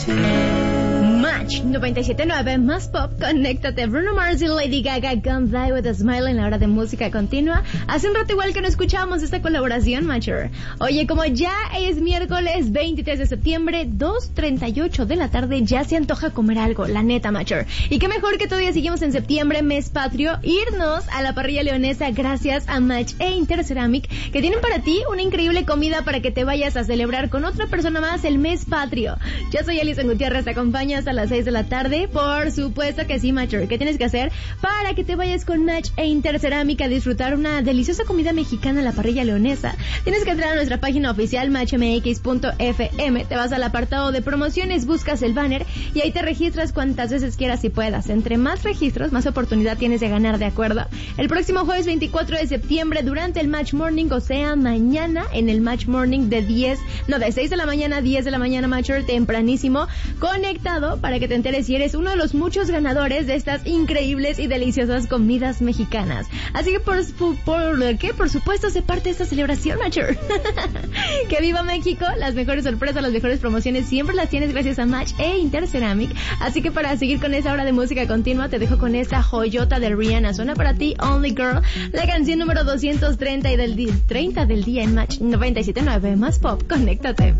Match 97.9 más pop, conéctate. Bruno Mars y Lady Gaga, Come Die With A Smile en la hora de música continua. Hace un rato igual que no escuchábamos esta colaboración, Matcher. Oye, como ya es miércoles 23 de septiembre, 2:38 de la tarde, ya se antoja comer algo, la neta, Matcher. Y qué mejor que todavía seguimos en septiembre, mes patrio, irnos a la parrilla leonesa gracias a Match e Interceramic, que tienen para ti una increíble comida para que te vayas a celebrar con otra persona más el mes patrio. Yo soy Alison Gutiérrez, te acompaño hasta las 6 de la tarde. Por supuesto que sí, Matcher. ¿Qué tienes que hacer para que te vayas con Match e Interceramic a disfrutar una deliciosa comida mexicana a la parrilla leonesa? Tienes que entrar a nuestra página oficial matchmx.fm, te vas al apartado de promociones, buscas el banner y ahí te registras cuantas veces quieras y puedas. Entre más registros, más oportunidad tienes de ganar, ¿de acuerdo? El próximo jueves 24 de septiembre durante el Match Morning, o sea, mañana en el Match Morning de 6 de la mañana a 10 de la mañana, Matcher, tempranísimo, conectado para que te enteres si eres uno de los muchos ganadores de estas increíbles y deliciosas comidas mexicanas. Así que por supuesto, se parte de esta celebración, Matcher. ¡Que viva México! Las mejores sorpresas, las mejores promociones siempre las tienes gracias a Match e Interceramic. Así que para seguir con esa hora de música continua, te dejo con esta joyota de Rihanna. Suena para ti Only Girl, la canción número 230 del día en Match 97.9 más pop. Conéctate.